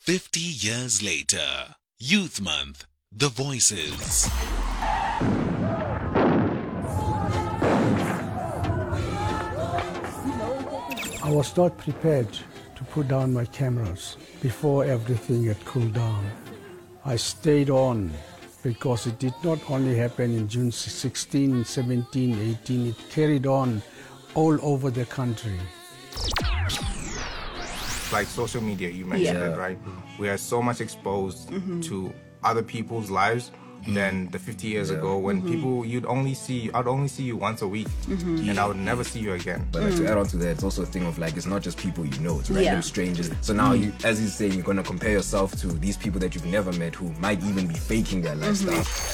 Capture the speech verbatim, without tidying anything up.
fifty years later, Youth Month, The Voices. I was not prepared to put down my cameras before everything had cooled down. I stayed on because it did not only happen in June sixteen, seventeen, eighteen, it carried on all over the country. Like social media, you mentioned Yeah. it, right? We are so much exposed Mm-hmm. to other people's lives than the fifty years ago when Mm-hmm. people, you'd only see, I'd only see you once a week Mm-hmm. and I would never see you again. But like, to add on to that, it's also a thing of like, it's not just people you know, it's random Yeah. strangers. So now, you, as he's saying, you're going to compare yourself to these people that you've never met who might even be faking their lifestyle.